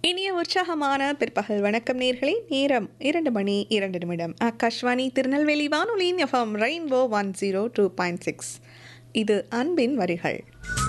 இனிய உற்சாகமான பிற்பகல் வணக்கம் நேர்களே. நேரம் 2 மணி 2 நிமிடம். ஆகாஷ்வாணி திருநெல்வேலி வானொலியின் எஃப்எம் ரெயின்போ 102.6. இது அன்பின் வரிகள்.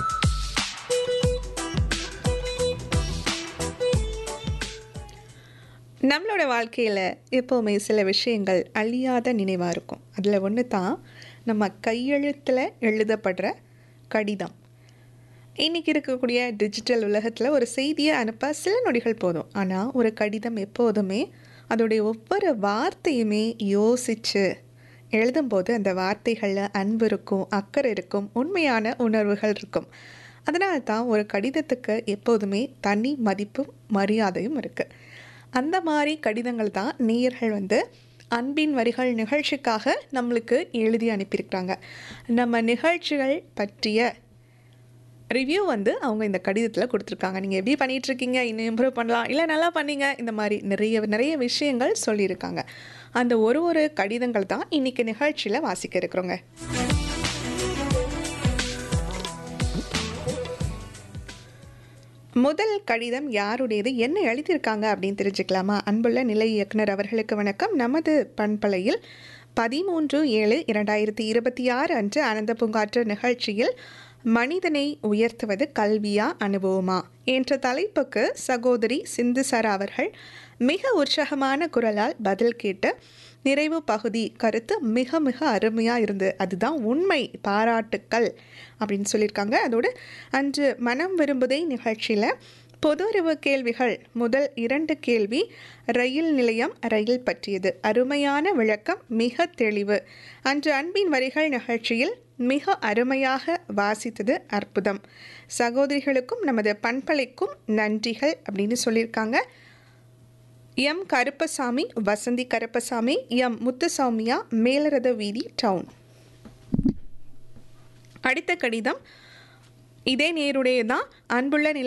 நம்மளோட வாழ்க்கையில் எப்போவுமே சில விஷயங்கள் அழியாத நினைவாக இருக்கும். அதில் ஒன்று தான் நம்ம கையெழுத்தில் எழுதப்படுற கடிதம். இன்றைக்கி இருக்கக்கூடிய டிஜிட்டல் உலகத்தில் ஒரு செய்தியை அனுப்ப சில நொடிகள் போதும். ஆனால் ஒரு கடிதம் எப்போதுமே அதோடைய ஒவ்வொரு வார்த்தையுமே யோசித்து எழுதும்போது அந்த வார்த்தைகளில் அன்பு இருக்கும், அக்கறை இருக்கும், உண்மையான உணர்வுகள் இருக்கும். அதனால தான் ஒரு கடிதத்துக்கு எப்போதுமே தனி மதிப்பும் மரியாதையும் இருக்குது. அந்த மாதிரி கடிதங்கள் தான் நேயர்கள் அன்பின் வரிகள் நிகழ்ச்சிக்காக நம்மளுக்கு எழுதி அனுப்பியிருக்கிறாங்க. நம்ம நிகழ்ச்சிகள் பற்றிய ரிவ்யூ அவங்க இந்த கடிதத்தில் கொடுத்துருக்காங்க. நீங்கள் எப்படி பண்ணிகிட்ருக்கீங்க, இன்னும் இம்ப்ரூவ் பண்ணலாம், இல்லை நல்லா பண்ணீங்க, இந்த மாதிரி நிறைய விஷயங்கள் சொல்லியிருக்காங்க. அந்த ஒரு கடிதங்கள் தான் இன்றைக்கி நிகழ்ச்சியில் வாசிக்க இருக்கிறோங்க. முதல் கடிதம் யாருடையது, என்ன எழுதியிருக்காங்க அப்படின்னு தெரிஞ்சுக்கலாமா? அன்புள்ள நிலை இயக்குனர் அவர்களுக்கு வணக்கம். நமது பண்பலையில் 13/7/2026 அன்று ஆனந்த பூங்காற்று நிகழ்ச்சியில் மனிதனை உயர்த்துவது கல்வியா அனுபவமா என்ற தலைப்புக்கு சகோதரி சிந்துசாரா அவர்கள் மிக உற்சாகமான குரலால் பதில் கேட்டு நிறைவு பகுதி கருத்து மிக மிக அருமையாக இருந்து, அதுதான் உண்மை, பாராட்டுக்கள் அப்படின்னு சொல்லியிருக்காங்க. அதோடு அன்று மனம் விரும்புதை நிகழ்ச்சியில் பொது அறிவு கேள்விகள் முதல் 2 கேள்வி ரயில் நிலையம், ரயில் பற்றியது, அருமையான விளக்கம், மிக தெளிவு. அன்று அன்பின் வரிகள் நிகழ்ச்சியில் மிக அருமையாக வாசித்தது அற்புதம். சகோதரிகளுக்கும் நமது பண்பலைக்கும் நன்றிகள் அப்படின்னு சொல்லியிருக்காங்க. எம் கருப்பசாமி, வசந்தி கருப்பசாமி, எம் முத்துசௌமியா, மேலரத வீதி, டவுன். அடுத்த கடிதம் இதே நேருடைய தான். அன்புள்ள நிலை